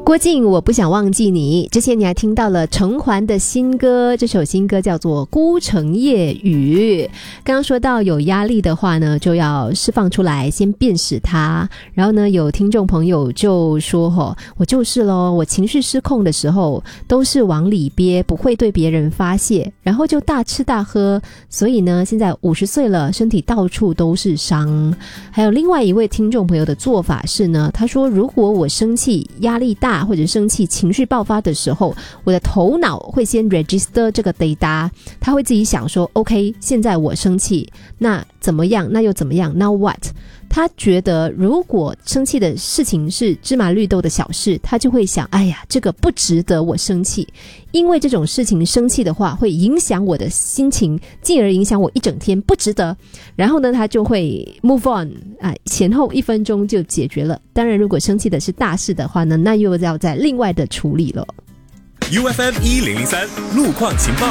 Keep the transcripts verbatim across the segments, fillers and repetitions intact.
郭靖我不想忘记你，之前你还听到了陈环的新歌，这首新歌叫做孤城夜雨。刚刚说到有压力的话呢，就要释放出来，先辨识它。然后呢，有听众朋友就说哦，我就是咯，我情绪失控的时候都是往里憋，不会对别人发泄，然后就大吃大喝，所以呢现在五十岁了，身体到处都是伤。还有另外一位听众朋友的做法是呢，他说如果我生气压力大或者生气情绪爆发的时候，我的头脑会先 register 这个 data， 他会自己想说 OK 现在我生气，那怎么样，那又怎么样， now what。 他觉得如果生气的事情是芝麻绿豆的小事，他就会想哎呀这个不值得我生气，因为这种事情生气的话会影响我的心情，进而影响我一整天，不值得。然后呢他就会 move on， 啊，前后一分钟就解决了。当然如果生气的是大事的话呢，那又要再另外的处理了。 U F M 一零零三路况情报。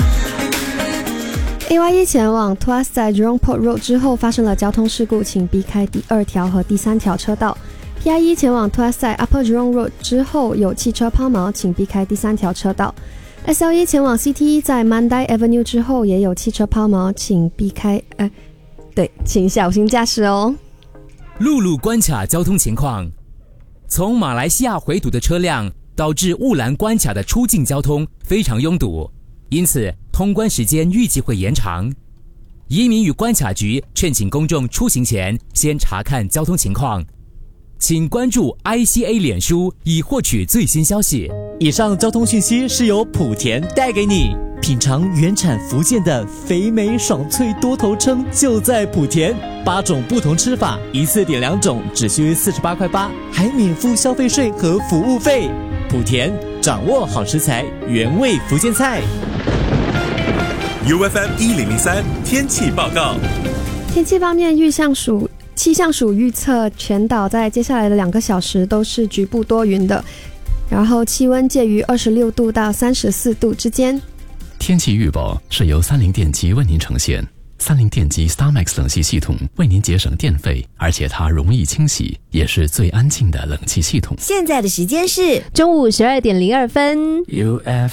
A Y E 前往 Tuas 在 Jurong Port Road 之后发生了交通事故，请避开第二条和第三条车道。P I E 前往 Tuas 在 Upper Jurong Road 之后有汽车抛锚，请避开第三条车道。S L E 前往 C T E 在 Mandai Avenue 之后也有汽车抛锚，请避开呃，对，请小心驾驶哦。 陆路关卡交通情况，从马来西亚回堵的车辆导致雾兰关卡的出境交通非常拥堵，因此通关时间预计会延长。移民与关卡局劝请公众出行前先查看交通情况，请关注 I C A 脸书以获取最新消息。 以上交通讯息是由莆田带给你，品尝原产福建的肥美爽脆多头称就在莆田，八种不同吃法，一次点两种只需四十八块八，还免付消费税和服务费。莆田掌握好食材，原味福建菜。 U F M 一零零三天气报告。 天气方面，气象署气象署预测全岛在接下来的两个小时都是局部多云的，然后气温介于二十六度到三十四度之间。 天气预报是由三菱电机为您呈现。三菱电机 StarMax 冷气系统为您节省电费，而且它容易清洗，也是最安静的冷气系统。 现在的时间是中午十二点零二分。 U F